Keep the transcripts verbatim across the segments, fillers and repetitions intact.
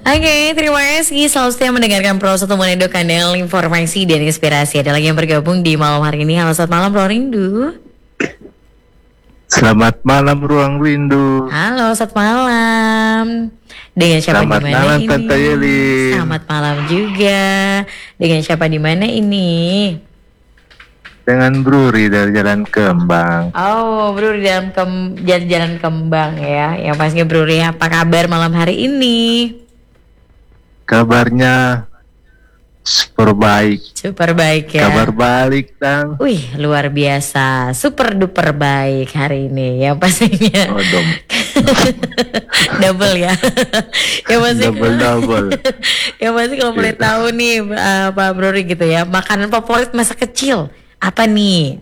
Oke, terima kasih. Selalu setia mendengarkan Pro satu Monedo, kanal informasi dan inspirasi. Ada lagi yang bergabung di malam hari ini. Halo, selamat malam, Bro Rindu. Selamat malam, Ruang Rindu. Halo, selamat malam. Dengan siapa Selamat di mana malam, ini? Tante Yelin. Selamat malam juga. Dengan siapa di mana ini? Dengan Bruri dari Jalan Kembang. Oh, Bro di dalam kem- jalan-jalan kembang ya. Yang pastinya Bro, apa kabar malam hari ini? Kabarnya super baik. Super baik ya. Kabar balik, Tang. Wih, luar biasa. Super duper baik hari ini ya pastinya. Oh, dom. Double ya. Ya pasti. Double double. Ya pasti kalau boleh tahu nih uh, Pak Brori gitu ya, makanan favorit masa kecil apa nih?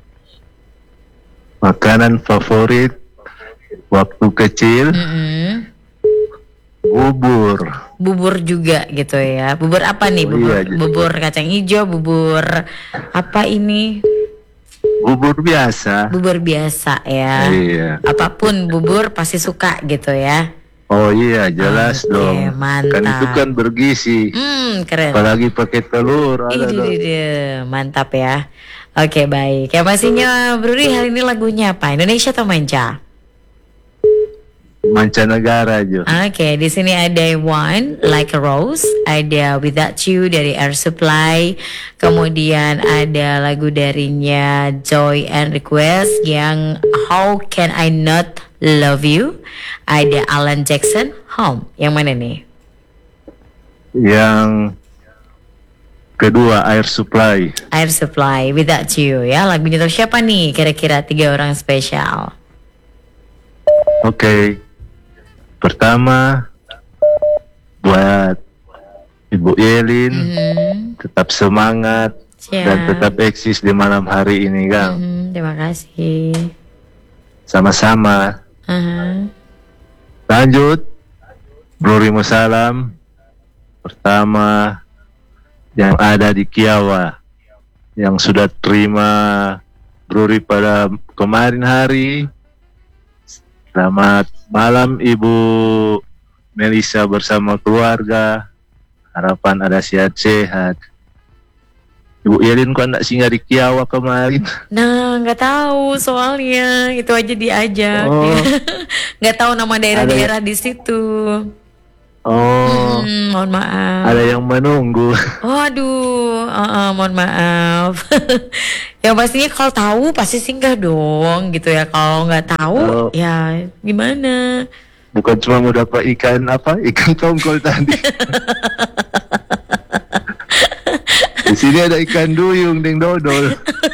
Makanan favorit waktu kecil, Mm-mm. bubur. Bubur juga gitu ya. Bubur apa nih? Oh, Bubur iya, jadi- bubur kacang hijau, bubur apa ini? Bubur biasa. Bubur biasa ya. Iya. Apapun bubur pasti suka gitu ya. Oh iya, jelas Oke, dong. mantap. Kan itu kan bergizi. Hmm, keren. Apalagi pakai telur. Ada Ide, dong. ide, mantap ya. Oke, baik. Ya pastinya Bruri hari ini lagunya apa? Indonesia atau manca? Mancanegara aja. Oke, di sini ada One Like a Rose, ada Without You dari Air Supply, kemudian ada lagu darinya Joy and Request yang How Can I Not Love You, ada Alan Jackson Home. Yang mana nih? Yang kedua, Air Supply. Air Supply, Without You ya. Lagunya tuh siapa nih? Kira-kira tiga orang spesial. Oke. Pertama, buat Ibu Yelin, Mhm. tetap semangat Siap. dan tetap eksis di malam hari ini, Kang. Mhm, terima kasih. Sama-sama. Aha. Lanjut, Bro Rimo Salam. Pertama, yang ada di Kiawa, yang sudah terima Bruri pada kemarin hari. Selamat malam Ibu Melisa bersama keluarga. Harapan ada sehat-sehat. Ibu Yelin kok enggak singgah di Kiawa kemarin? Nah, nggak tahu soalnya itu aja diajak. Oh. Nggak tahu nama daerah-daerah di situ. Oh, Hmm, mohon maaf. ada yang menunggu. Waduh, uh, uh, mohon maaf. Yang pastinya kalau tahu pasti singgah dong gitu ya. Kalau nggak tahu Oh. ya gimana? Bukan cuma mau dapat ikan apa? Ikan tongkol tadi. Di sini ada ikan duyung, ding dodol.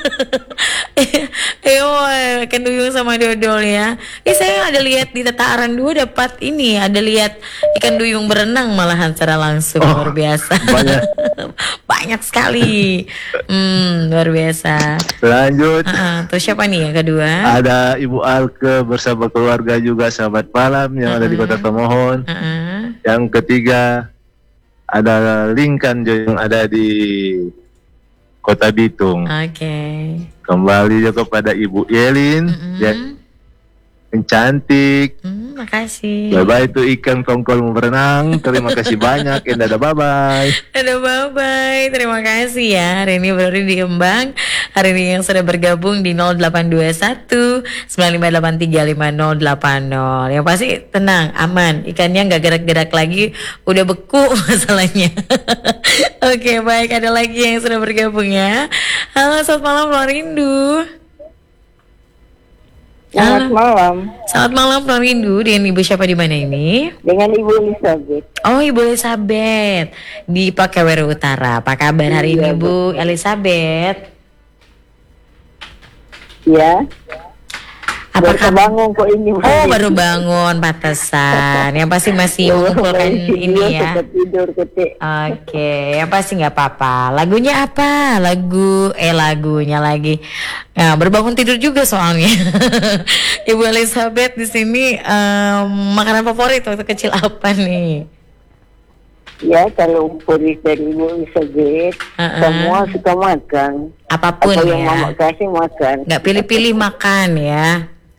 Eh, ikan duyung sama dodol ya. Eh, saya ada lihat di Tata Aran dua dapat ini, ada lihat ikan duyung berenang malahan secara langsung. Oh, Luar biasa. banyak. Banyak sekali. Hmm, luar biasa. Lanjut, Uh-uh. Terus siapa nih yang kedua? ada Ibu Alke bersama keluarga juga, selamat malam yang ada di Kota Tomohon. Uh-uh. Yang ketiga, ada Linkan Jo yang ada di Kota Bitung. Oke. Kembali juga kepada Ibu Yelin, Mm-mm. yang yang cantik. Hmm, makasih. Bye-bye itu ikan tongkol mau berenang. Terima kasih banyak. Dadah, bye-bye. Dadah, bye-bye. Terima kasih ya. Hari ini baru di Kembang. Hari ini yang sudah bergabung di nol delapan dua satu sembilan lima delapan tiga lima nol delapan nol. Yang pasti tenang, aman. Ikannya nggak gerak-gerak lagi. Udah beku masalahnya. Oke, baik. Ada lagi yang sudah bergabung ya. Halo, selamat malam, Florindu. Selamat Halo. malam Selamat malam, Florindu. Dengan Ibu siapa di mana ini? dengan Ibu Elizabeth. Oh, Ibu Elizabeth di Pakewere Utara. Apa kabar hari ini, Iya, Bu Elizabeth? Ya, Apa baru kabar? bangun kok ini. Oh, baru bangun, pantesan. Yang pasti masih mengumpulkan ini ya. Sempat tidur ketik. Oke, yang pasti nggak apa-apa. Lagunya apa? Lagu, eh lagunya lagi. Nah, berbangun tidur juga soalnya. Ibu Elizabeth di sini em, makanan favorit waktu kecil apa nih? Ya, kalau favorit dari Ibu Elizabeth, Uh-uh. semua suka makan. Apapun Apa yang ya. mama kasih makan. Nggak pilih-pilih makan ya.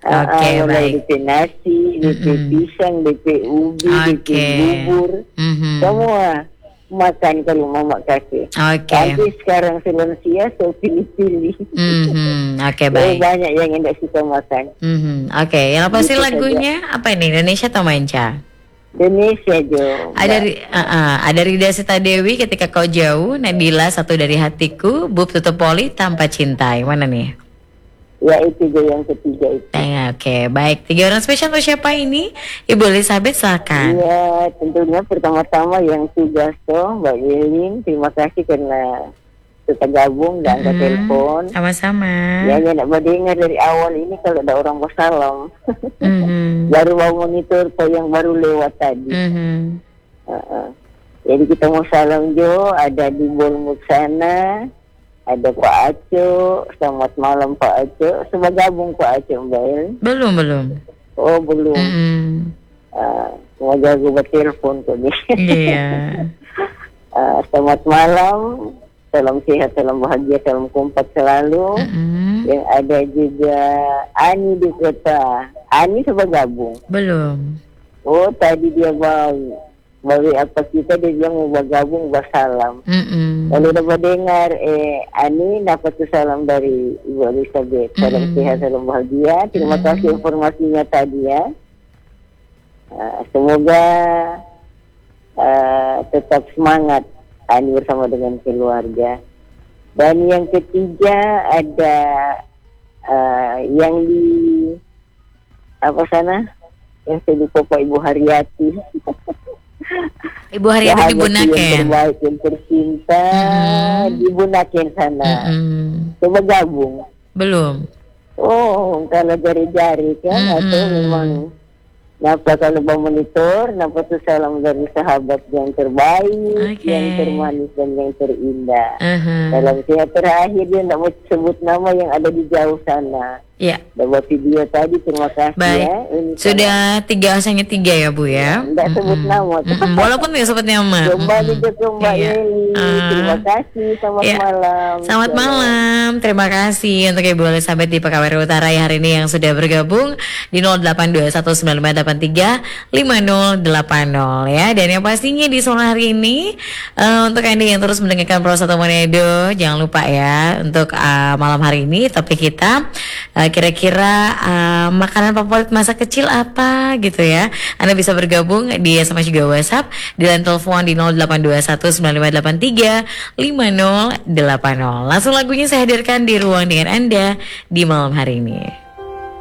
Ah, Oke, ah, mulai baik. D P nasi, D P Mm-mm. pisang, D P ubi, D P Oke. bubur, Mhm. semua makan kalau mama kasih. Oke. Tapi sekarang selansia saya pilih-pilih. Mhm. Oke, Oh, baik. banyak yang tidak suka makan. Mhm. Oke, yang pasti Gitu saja. lagunya apa ini? Indonesia atau Manca? Indonesia Jo. Ada Ri- uh, uh, ada Rida Sita Dewi ketika kau jauh, Nabila satu dari hatiku, Bub tutup poli tanpa cintai. Mana nih? Ya itu Jo yang ketiga itu. Eh, Oke, baik. Tiga orang spesial untuk siapa ini? Ibu Elizabeth, silakan. Iya, tentunya pertama-tama yang tugas toh Mbak Yelin, terima kasih karena sudah gabung dan angkat Mm-mm. telepon. Sama-sama. Ya, ya nak dengar dari awal ini kalau ada orang bersalam. Mhm. Baru mau monitor tuh yang baru lewat tadi. Mhm. Uh-uh. Jadi kita mau salam Jo, ada di Bolmut sana, ada Pak Aco, selamat malam Pak Aco. Semua gabung Pak Aco Mbak El. Belum, belum. Oh belum. Mhm. Uh, semua jago bertelepon kok dia. Iya. Uh, selamat malam, salam sehat, salam bahagia, salam kompak selalu. Mhm. Yang ada juga Ani di kota. Ani sudah gabung. Belum. Oh tadi dia bawa bawa apa kita, dia bilang mau bergabung bersalam. Mhm. Kalau dapat dengar eh Ani dapat tuh salam dari Ibu Elizabeth. Salam Mm-mm. sehat, salam bahagia. Terima Mm-mm. kasih informasinya tadi ya. Uh, semoga uh, tetap semangat Ani bersama dengan keluarga. Dan yang ketiga ada uh, yang di apa sana? Yang saya lupa Pak Ibu Haryati. Ibu Haryati di Yang Bunaken. terbaik, yang tercinta Mm-mm. di Bunaken sana. Mhm. Coba gabung. Belum. Oh, kalau jari-jari kan Mm-mm. atau memang napa kalau mau monitor, napa tuh salam dari sahabat yang terbaik, Oke. yang termanis dan yang terindah. Aha. Dalam siap terakhir dia tidak mau sebut nama yang ada di jauh sana. Ya, Dapat video tadi, terima kasih baik. ya. Ini Sudah tiga, hanya tiga ya Bu ya? Nggak sebut Mm-mm. nama. Mm-mm. Walaupun tidak sebut nama. kembali Mm-mm. ke Mbak Iya. Yeli. Ah. Terima kasih. Selamat Iya. malam. Selamat Shalom. malam, terima kasih untuk Ibu Elizabeth di Pekanbaru Utara ya hari ini yang sudah bergabung di nol delapan dua satu sembilan lima delapan tiga lima nol delapan nol ya. Dan yang pastinya di sore hari ini eh, untuk Anda yang terus mendengarkan Pro Satu Manado, jangan lupa ya untuk eh, malam hari ini topik kita eh, kira-kira eh, makanan favorit masa kecil apa gitu ya. Anda bisa bergabung di S M S juga WhatsApp di line telepon di nol delapan dua satu sembilan lima delapan tiga lima nol delapan nol. Langsung lagunya saya hadirkan di ruang dengan Anda di malam hari ini.